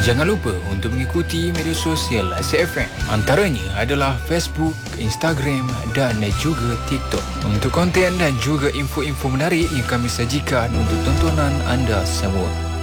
Jangan lupa untuk mengikuti media sosial ASIK FM. Antaranya adalah Facebook, Instagram dan juga TikTok. Untuk konten dan juga info-info menarik yang kami sajikan untuk tontonan anda semua.